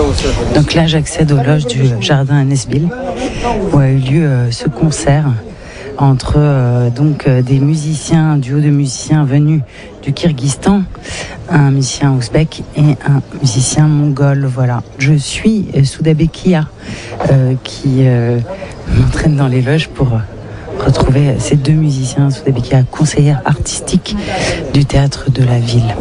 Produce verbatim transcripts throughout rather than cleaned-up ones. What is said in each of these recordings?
Donc là, j'accède aux loges du jardin à Nesbill, où a eu lieu euh, ce concert entre euh, donc euh, des musiciens, un duo de musiciens venus du Kyrgyzstan, un musicien ouzbek et un musicien mongol. Voilà, je suis euh, Soudabekia euh, qui euh, m'entraîne dans les loges pour euh, retrouver ces deux musiciens. Soudabekia, conseillère artistique du théâtre de la ville.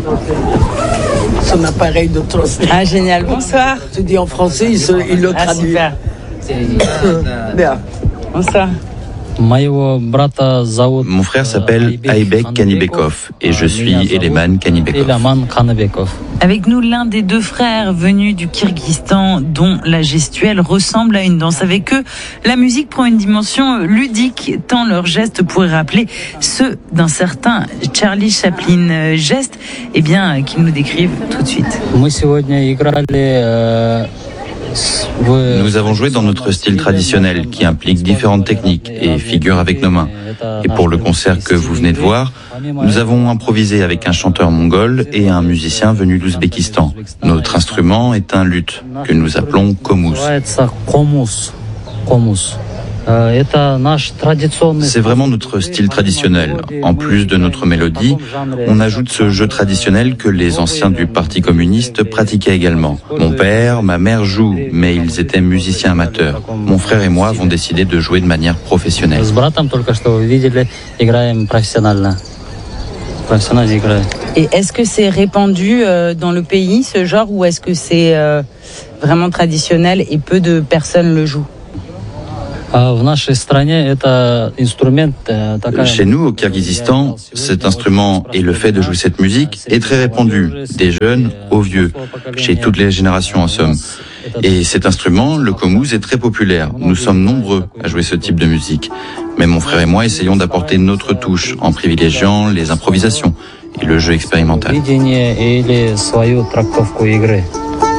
Son appareil de transcription. Ah génial, bonsoir. Tu dis en français, il, se, il le Ah traduit. super. Bien. Bonsoir. Mon frère s'appelle Aybek Kanibekov et je suis Eleman Kanibekov. Avec nous, l'un des deux frères venus du Kyrgyzstan dont la gestuelle ressemble à une danse. Avec eux, la musique prend une dimension ludique, tant leurs gestes pourraient rappeler ceux d'un certain Charlie Chaplin. Gestes, eh bien, qu'ils nous décrivent tout de suite. Nous avons joué dans notre style traditionnel qui implique différentes techniques et figures avec nos mains. Et pour le concert que vous venez de voir, nous avons improvisé avec un chanteur mongol et un musicien venu d'Ouzbékistan. Notre instrument est un luth que nous appelons komuz. C'est vraiment notre style traditionnel. En plus de notre mélodie, on ajoute ce jeu traditionnel que les anciens du Parti communiste pratiquaient également. Mon père, ma mère jouent, mais ils étaient musiciens amateurs. Mon frère et moi avons décidé de jouer de manière professionnelle. Et est-ce que c'est répandu euh, dans le pays, ce genre, ou est-ce que c'est euh, vraiment traditionnel et peu de personnes le jouent ? Chez nous, au Kyrgyzstan, cet instrument et le fait de jouer cette musique est très répandu, des jeunes aux vieux, chez toutes les générations en somme. Et cet instrument, le komuz, est très populaire. Nous sommes nombreux à jouer ce type de musique. Mais mon frère et moi essayons d'apporter notre touche en privilégiant les improvisations et le jeu expérimental.